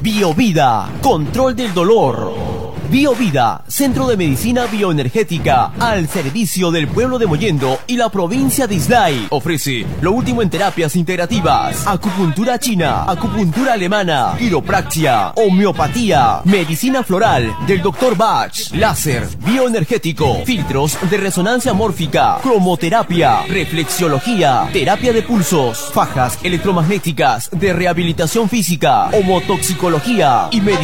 Biovida, control del dolor. Biovida, Centro de Medicina Bioenergética, al servicio del pueblo de Mollendo y la provincia de Islay. Ofrece lo último en terapias integrativas, acupuntura china, acupuntura alemana, quiropraxia, homeopatía, medicina floral del Dr. Bach, láser, bioenergético, filtros de resonancia mórfica, cromoterapia, reflexiología, terapia de pulsos, fajas electromagnéticas de rehabilitación física, homotoxicología y medicina